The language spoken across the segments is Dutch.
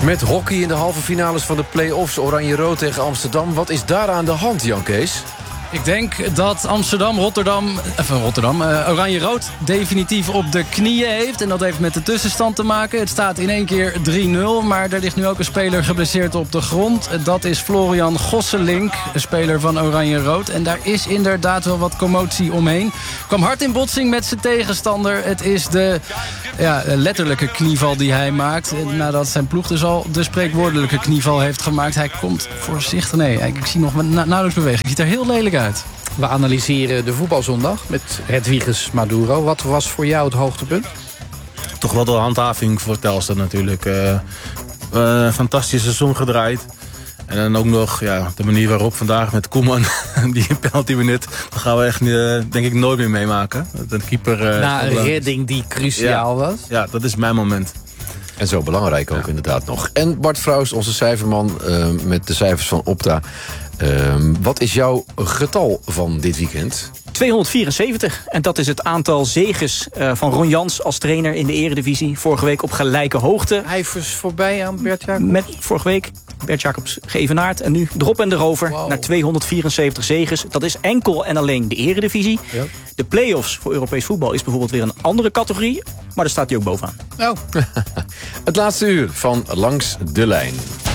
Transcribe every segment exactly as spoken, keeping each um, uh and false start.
Met hockey in de halve finales van de play-offs. Oranje-rood tegen Amsterdam. Wat is daar aan de hand, Jan Kees? Ik denk dat Amsterdam, Rotterdam, even Rotterdam, uh, Oranje-rood definitief op de knieën heeft. En dat heeft met de tussenstand te maken. Het staat in één keer drie nul, maar er ligt nu ook een speler geblesseerd op de grond. Dat is Florian Gosselink, een speler van Oranje-rood. En daar is inderdaad wel wat commotie omheen. Kwam hard in botsing met zijn tegenstander. Het is de ja, letterlijke knieval die hij maakt. Nadat zijn ploeg dus al de spreekwoordelijke knieval heeft gemaakt. Hij komt voorzichtig, nee, ik zie nog na- nauwelijks bewegen. Het ziet er heel lelijk uit. We analyseren de voetbalzondag met Hedwiges Maduro. Wat was voor jou het hoogtepunt? Toch wel de handhaving voor Telstar natuurlijk. Uh, uh, fantastisch seizoen gedraaid. En dan ook nog ja, de manier waarop vandaag met Koeman die penalty benut. Dat gaan we echt uh, denk ik nooit meer meemaken. De keeper, uh, Na een redding die cruciaal ja, was. Ja, dat is mijn moment. En zo belangrijk ook ja. inderdaad nog. En Bart Vrouws, onze cijferman uh, met de cijfers van Opta. Uh, wat is jouw getal van dit weekend? tweehonderdvierenzeventig. En dat is het aantal zeges uh, van Ron Jans als trainer in de eredivisie. Vorige week op gelijke hoogte. Hij was voorbij aan Bert Jacobs. Met vorige week Bert Jacobs geëvenaard. En nu erop en erover wow. naar tweehonderdvierenzeventig zeges. Dat is enkel en alleen de eredivisie. Ja. De play-offs voor Europees voetbal is bijvoorbeeld weer een andere categorie. Maar daar staat hij ook bovenaan. Oh. Het laatste uur van Langs de Lijn.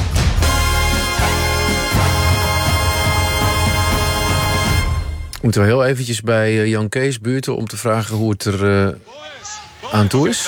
Moeten we heel eventjes bij Jan Kees buurten om te vragen hoe het er uh, aan toe is?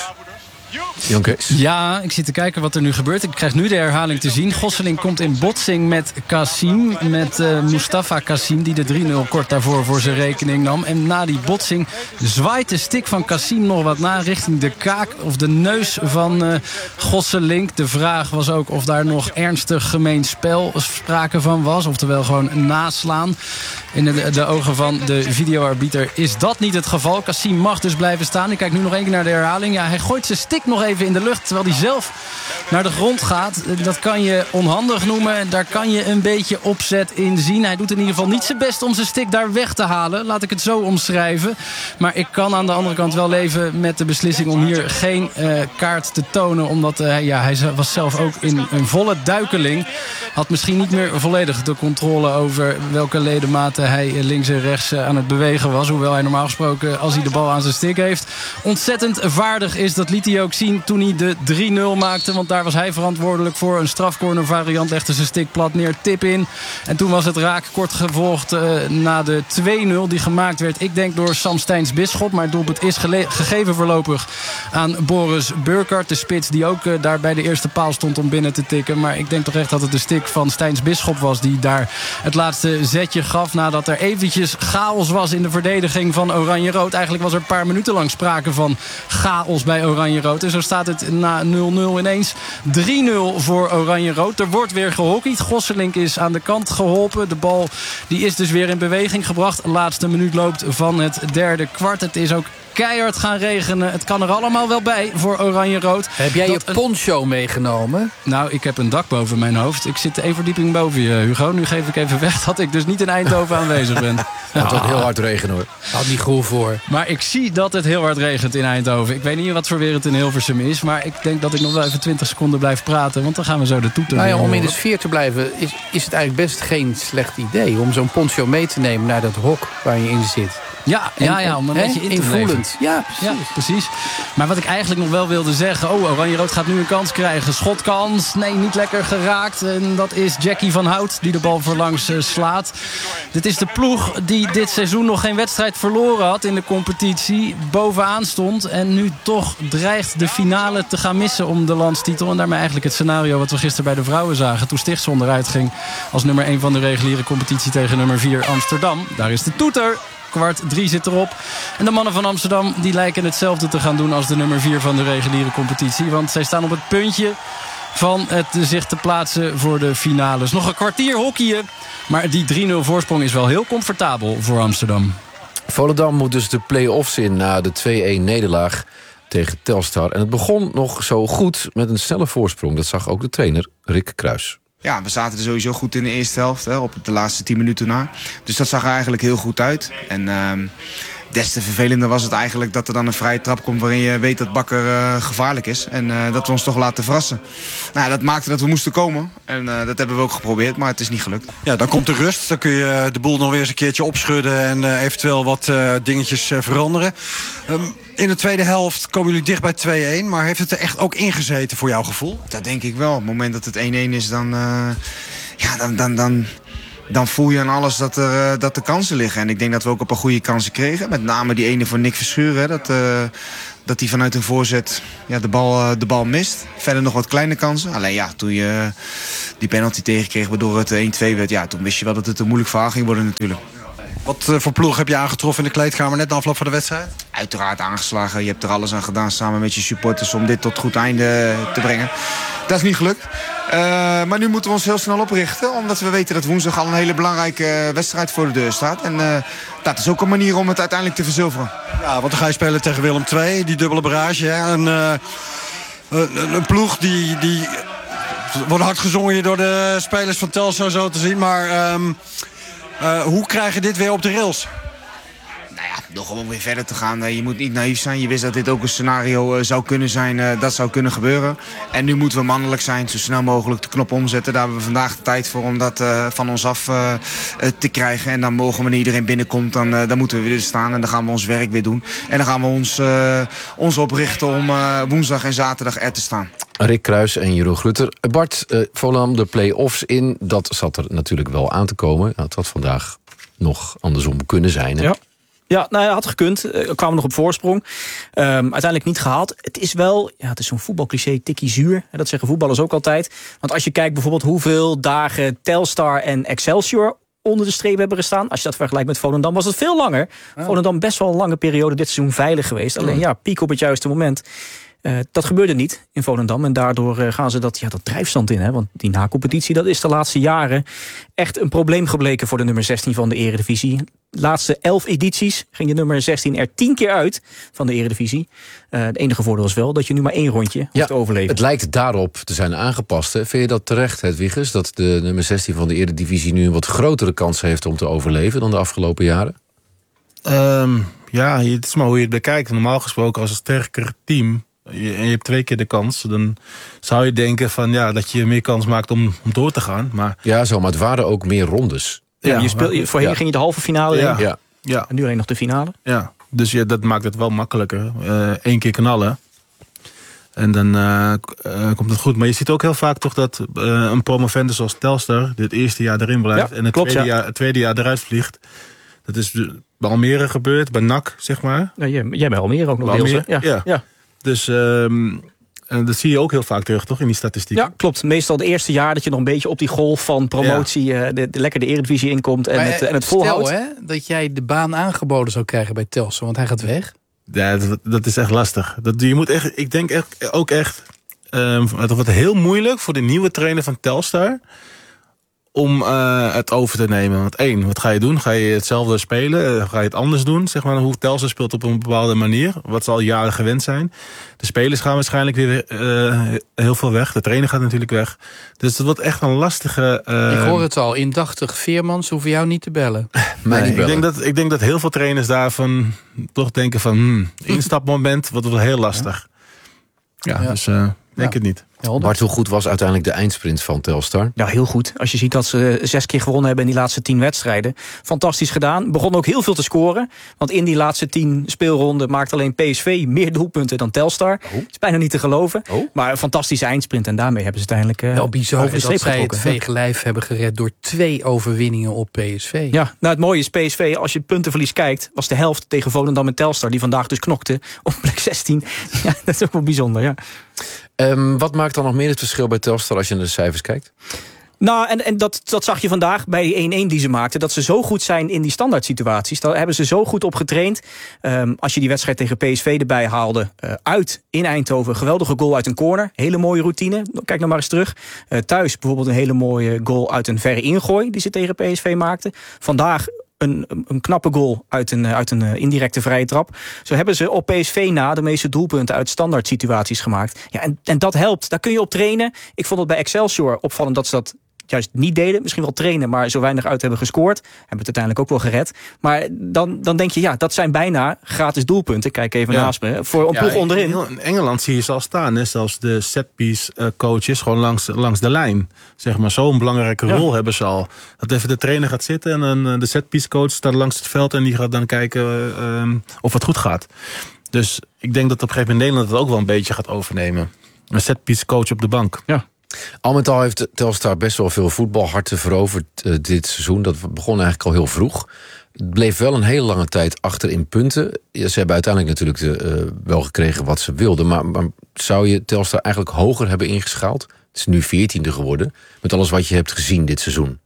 Jan Kees? Ja, ik zit te kijken wat er nu gebeurt. Ik krijg nu de herhaling te zien. Gosselink komt in botsing met Kassim. Met uh, Mustafa Kassim, die de drie nul kort daarvoor voor zijn rekening nam. En na die botsing zwaait de stick van Kassim nog wat na richting de kaak of de neus van uh, Gosselink. De vraag was ook of daar nog ernstig gemeen spel sprake van was. Oftewel gewoon naslaan. In de, de ogen van de videoarbiter is dat niet het geval. Kassim mag dus blijven staan. Ik kijk nu nog één keer naar de herhaling. Ja, hij gooit zijn stick nog even in de lucht, terwijl hij zelf naar de grond gaat. Dat kan je onhandig noemen. Daar kan je een beetje opzet in zien. Hij doet in ieder geval niet zijn best om zijn stick daar weg te halen. Laat ik het zo omschrijven. Maar ik kan aan de andere kant wel leven met de beslissing om hier geen uh, kaart te tonen. Omdat uh, ja, hij was zelf ook in een volle duikeling. Had misschien niet meer volledig de controle over welke ledematen hij links en rechts uh, aan het bewegen was. Hoewel hij normaal gesproken, als hij de bal aan zijn stick heeft, ontzettend vaardig is. Dat liet hij ook zien toen hij de drie nul maakte. Want daar was hij verantwoordelijk voor. Een strafcorner variant, legde zijn stick plat neer, tip in. En toen was het raak kort gevolgd uh, na de twee nul die gemaakt werd. Ik denk door Sam Steins-Bisschop. Maar het doelpunt is gele- gegeven voorlopig aan Boris Burkhardt. De spits die ook uh, daar bij de eerste paal stond om binnen te tikken. Maar ik denk toch echt dat het de stick van Steins-Bisschop was die daar het laatste zetje gaf. Nadat er eventjes chaos was in de verdediging van Oranje-rood. Eigenlijk was er een paar minuten lang sprake van chaos bij Oranje-rood. En zo staat het na nul nul ineens drie nul voor Oranje-rood. Er wordt weer gehockeyd. Gosselink is aan de kant geholpen. De bal die is dus weer in beweging gebracht. De laatste minuut loopt van het derde kwart. Het is ook keihard gaan regenen. Het kan er allemaal wel bij voor Oranje-rood. Heb jij dat je poncho een... meegenomen? Nou, ik heb een dak boven mijn hoofd. Ik zit één verdieping boven je, Hugo. Nu geef ik even weg dat ik dus niet in Eindhoven aanwezig ben. Het gaat heel hard regenen, hoor. Had niet goed voor. Maar ik zie dat het heel hard regent in Eindhoven. Ik weet niet wat voor weer het in Hilversum is. Maar ik denk dat ik nog wel even twintig seconden blijf praten. Want dan gaan we zo de toeter. Nou ja, om in de sfeer te blijven is, is het eigenlijk best geen slecht idee om zo'n poncho mee te nemen naar dat hok waar je in zit. Ja, ja, ja, om een beetje in te leven. Ja, precies. ja, precies. Maar wat ik eigenlijk nog wel wilde zeggen... oh, Oranje-rood gaat nu een kans krijgen. Schotkans, nee, niet lekker geraakt. En dat is Jackie van Hout die de bal voorlangs uh, slaat. Dit is de ploeg die dit seizoen nog geen wedstrijd verloren had in de competitie. Bovenaan stond en nu toch dreigt de finale te gaan missen om de landstitel. En daarmee eigenlijk het scenario wat we gisteren bij de vrouwen zagen. Toen Stichtson eruit ging als nummer één van de reguliere competitie tegen nummer vier Amsterdam. Daar is de toeter. Kwart drie zit erop. En de mannen van Amsterdam die lijken hetzelfde te gaan doen als de nummer vier van de reguliere competitie. Want zij staan op het puntje van het zich te plaatsen voor de finales. Nog een kwartier hockeyen. Maar die drie nul voorsprong is wel heel comfortabel voor Amsterdam. Volendam moet dus de play-offs in na de twee-een nederlaag tegen Telstar. En het begon nog zo goed met een snelle voorsprong. Dat zag ook de trainer Rick Kruis. Ja, we zaten er sowieso goed in de eerste helft, hè, op de laatste tien minuten na. Dus dat zag er eigenlijk heel goed uit. En uh, des te vervelender was het eigenlijk dat er dan een vrije trap komt waarin je weet dat Bakker uh, gevaarlijk is. En uh, dat we ons toch laten verrassen. Nou, dat maakte dat we moesten komen. En uh, dat hebben we ook geprobeerd, maar het is niet gelukt. Ja, dan komt de rust. Dan kun je de boel nog weer eens een keertje opschudden en uh, eventueel wat uh, dingetjes uh, veranderen. Um, in de tweede helft komen jullie dicht bij twee-een. Maar heeft het er echt ook ingezeten voor jouw gevoel? Dat denk ik wel. Op het moment dat het één-één is, dan, uh, ja, dan, dan, dan, dan voel je aan alles dat er, uh, dat er kansen liggen. En ik denk dat we ook een paar goede kansen kregen. Met name die ene voor Nick Verschuren. Dat, uh, dat hij vanuit een voorzet ja, de, bal, uh, de bal mist. Verder nog wat kleine kansen. Alleen ja, toen je die penalty tegenkreeg waardoor het één-twee werd. Ja, toen wist je wel dat het een moeilijk verhaal ging worden natuurlijk. Wat uh, voor ploeg heb je aangetroffen in de kleedkamer net na afloop van de wedstrijd? Uiteraard aangeslagen. Je hebt er alles aan gedaan samen met je supporters om dit tot goed einde te brengen. Dat is niet gelukt. Uh, maar nu moeten we ons heel snel oprichten. Omdat we weten dat woensdag al een hele belangrijke wedstrijd voor de deur staat. En uh, dat is ook een manier om het uiteindelijk te verzilveren. Ja, want dan ga je spelen tegen Willem twee. Die dubbele barrage. Hè? Een, uh, een, een ploeg die... die wordt hard gezongen door de spelers van Telstar zo te zien. Maar um, uh, hoe krijg je dit weer op de rails? Nou ja, door gewoon weer verder te gaan. Uh, je moet niet naïef zijn. Je wist dat dit ook een scenario uh, zou kunnen zijn. Uh, dat zou kunnen gebeuren. En nu moeten we mannelijk zijn. Zo snel mogelijk de knop omzetten. Daar hebben we vandaag de tijd voor om dat uh, van ons af uh, uh, te krijgen. En dan mogen we, wanneer iedereen binnenkomt, dan, uh, dan moeten we weer staan. En dan gaan we ons werk weer doen. En dan gaan we ons, uh, ons oprichten om uh, woensdag en zaterdag er te staan. Rick Kruis en Jeroen Grutter. Bart, uh, Volendam de play-offs in. Dat zat er natuurlijk wel aan te komen. Het had vandaag nog andersom kunnen zijn. Hè? Ja. Ja, nou ja, had gekund. Uh, kwamen nog op voorsprong. Um, uiteindelijk niet gehaald. Het is wel, ja, het is zo'n voetbalcliché, tikkie zuur. Dat zeggen voetballers ook altijd. Want als je kijkt bijvoorbeeld hoeveel dagen Telstar en Excelsior onder de streep hebben gestaan. Als je dat vergelijkt met Volendam, was het veel langer. Oh. Volendam best wel een lange periode dit seizoen veilig geweest. Alleen ja, piek op het juiste moment. Uh, dat gebeurde niet in Volendam. En daardoor uh, gaan ze dat, ja, dat drijfstand in. Hè? Want die na-competitie, dat is de laatste jaren echt een probleem gebleken voor de nummer zestien van de Eredivisie. De laatste elf edities ging de nummer zestien er tien keer uit van de Eredivisie. Uh, het enige voordeel is wel dat je nu maar één rondje hoeft ja, te overleven. Het lijkt daarop te zijn aangepast. Hè? Vind je dat terecht, Hedwiges? Dat de nummer zestien van de Eredivisie nu een wat grotere kans heeft om te overleven dan de afgelopen jaren? Um, ja, het is maar hoe je het bekijkt. Normaal gesproken als een sterker team en je hebt twee keer de kans, dan zou je denken van ja, dat je meer kans maakt om, om door te gaan. Maar ja, zo, maar het waren ook meer rondes. Ja, ja, je speel, je, voorheen ja. ging je de halve finale ja. Ja. Ja. En nu alleen nog de finale. Ja, dus ja, dat maakt het wel makkelijker. Eén uh, keer knallen. En dan uh, uh, komt het goed. Maar je ziet ook heel vaak toch dat uh, een promovendus zoals Telstar dit eerste jaar erin blijft. Ja, en het, klopt, tweede ja. jaar, het tweede jaar eruit vliegt. Dat is bij Almere gebeurd, bij N A C, zeg maar. Ja, jij, jij bij Almere ook nog bij deels, Almere, ja. ja. ja. Dus um, en dat zie je ook heel vaak terug, toch, in die statistieken? Ja, klopt. Meestal het eerste jaar dat je nog een beetje op die golf van promotie ja. uh, de, de, lekker de Eredivisie inkomt en, maar, het, en het volhoudt. Stel hè, dat jij de baan aangeboden zou krijgen bij Telstar, want hij gaat weg. Ja, dat, dat is echt lastig. Dat, je moet echt, ik denk echt, ook echt, um, het wordt heel moeilijk voor de nieuwe trainer van Telstar om uh, het over te nemen. Want één, wat ga je doen? Ga je hetzelfde spelen? Ga je het anders doen? Zeg maar, hoe Telstar speelt op een bepaalde manier. Wat ze al jaren gewend zijn. De spelers gaan waarschijnlijk weer uh, heel veel weg. De trainer gaat natuurlijk weg. Dus het wordt echt een lastige... Uh, ik hoor het al, indachtig Veermans hoeven jou niet te bellen. Nee, niet bellen. Ik, denk dat, ik denk dat heel veel trainers daarvan toch denken van... Hmm, instapmoment wordt wel heel lastig. Ja, ja. dus... Uh, denk ja. het niet. Ja, Bart, hoe goed was uiteindelijk de eindsprint van Telstar? Ja, heel goed. Als je ziet dat ze zes keer gewonnen hebben in die laatste tien wedstrijden. Fantastisch gedaan. Begon ook heel veel te scoren. Want in die laatste tien speelronden maakt alleen P S V meer doelpunten dan Telstar. Oh. Is bijna niet te geloven. Oh. Maar een fantastische eindsprint. En daarmee hebben ze uiteindelijk uh, wel bizar over de streep dat zij het veeg lijf hebben gered door twee overwinningen op P S V. Ja, nou het mooie is P S V, als je het puntenverlies kijkt, was de helft tegen Volendam en Telstar, die vandaag dus knokte op plek zestien. Ja, dat is ook wel bijzonder, ja. Um, wat maakt dan nog meer het verschil bij Telstar als je naar de cijfers kijkt? Nou, en, en dat, dat zag je vandaag bij één-één die ze maakten. Dat ze zo goed zijn in die standaard situaties. Daar hebben ze zo goed op getraind. Um, als je die wedstrijd tegen P S V erbij haalde. Uh, uit in Eindhoven. Geweldige goal uit een corner. Hele mooie routine. Kijk nou maar eens terug. Uh, thuis bijvoorbeeld een hele mooie goal uit een verre ingooi. Die ze tegen P S V maakten. Vandaag Een, een knappe goal uit een, uit een indirecte vrije trap. Zo hebben ze op P S V na de meeste doelpunten uit standaard situaties gemaakt. Ja, en, en dat helpt. Daar kun je op trainen. Ik vond het bij Excelsior opvallend dat ze dat juist niet deden. Misschien wel trainen, maar zo weinig uit hebben gescoord. Hebben het uiteindelijk ook wel gered. Maar dan, dan denk je, ja, dat zijn bijna gratis doelpunten. Kijk even ja. naast me. Voor een ja, ploeg onderin. In Engeland zie je ze al staan. Hè? Zelfs de setpiece uh, coaches gewoon langs, langs de lijn. Zeg maar, zo'n belangrijke rol ja. hebben ze al. Dat even de trainer gaat zitten en dan uh, de setpiece coach staat langs het veld en die gaat dan kijken uh, um, of het goed gaat. Dus ik denk dat op een gegeven moment Nederland het ook wel een beetje gaat overnemen. Een setpiece coach op de bank. Ja. Al met al heeft Telstar best wel veel voetbalharten veroverd uh, dit seizoen. Dat begon eigenlijk al heel vroeg. Het bleef wel een hele lange tijd achter in punten. Ja, ze hebben uiteindelijk natuurlijk de, uh, wel gekregen wat ze wilden. Maar, maar zou je Telstar eigenlijk hoger hebben ingeschaald? Het is nu veertiende geworden. Met alles wat je hebt gezien dit seizoen.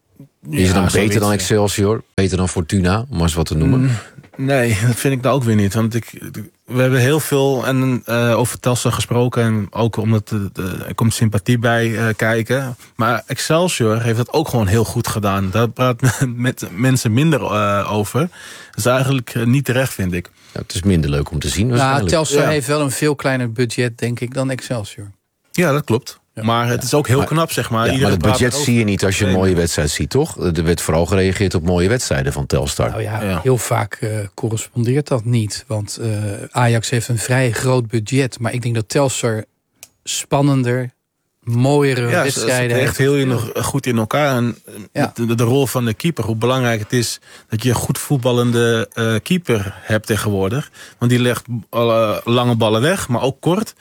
Is het dan ja, beter dan Excelsior? Beter dan Fortuna? Om maar eens wat te noemen. Mm. Nee, dat vind ik nou ook weer niet. Want ik, we hebben heel veel en, uh, over Telstar gesproken. En ook omdat de, de, er komt sympathie bij uh, kijken. Maar Excelsior heeft dat ook gewoon heel goed gedaan. Daar praat met mensen minder uh, over. Dat is eigenlijk uh, niet terecht, vind ik. Ja, het is minder leuk om te zien. Nou, Telstar ja. heeft wel een veel kleiner budget, denk ik, dan Excelsior. Ja, dat klopt. Ja. Maar het is ook heel knap, zeg maar. Ja, maar het budget zie je niet als je een mooie wedstrijd ziet, toch? Er werd vooral gereageerd op mooie wedstrijden van Telstar. Nou ja, ja. heel vaak uh, correspondeert dat niet. Want uh, Ajax heeft een vrij groot budget. Maar ik denk dat Telstar spannender, mooiere ja, wedstrijden heeft. Echt heel in, goed in elkaar. En ja. de, de rol van de keeper, hoe belangrijk het is dat je een goed voetballende uh, keeper hebt tegenwoordig. Want die legt alle lange ballen weg, maar ook kort.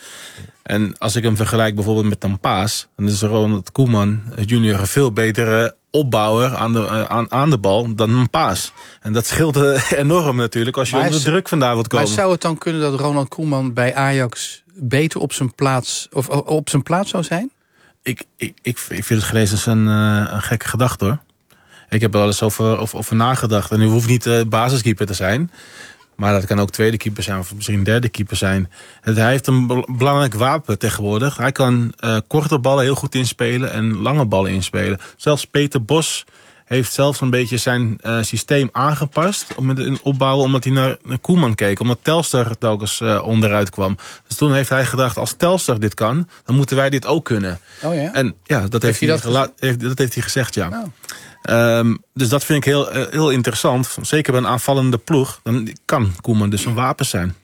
En als ik hem vergelijk bijvoorbeeld met een Paas, dan is Ronald Koeman junior een veel betere opbouwer aan de, uh, aan, aan de bal dan een Paas. En dat scheelt uh, enorm natuurlijk als je maar onder de druk vandaan wilt komen. Maar zou het dan kunnen dat Ronald Koeman bij Ajax beter op zijn plaats, of op zijn plaats zou zijn? Ik, ik, ik, ik vind het gelezen als een, uh, een gekke gedachte, hoor. Ik heb er wel eens over, over, over nagedacht. En u hoeft niet uh, basiskeeper te zijn. Maar dat kan ook tweede keeper zijn of misschien derde keeper zijn. Hij heeft een belangrijk wapen tegenwoordig. Hij kan uh, korte ballen heel goed inspelen en lange ballen inspelen. Zelfs Peter Bos heeft zelfs een beetje zijn uh, systeem aangepast met een opbouwen, omdat hij naar, naar Koeman keek. Omdat Telstar telkens uh, onderuit kwam. Dus toen heeft hij gedacht, als Telstar dit kan, dan moeten wij dit ook kunnen. Oh ja? En ja, dat heeft, heeft, hij, dat gela- heeft, dat heeft hij gezegd, ja. Oh. Um, dus dat vind ik heel, heel interessant. Zeker bij een aanvallende ploeg. Dan kan Koeman dus een wapen zijn.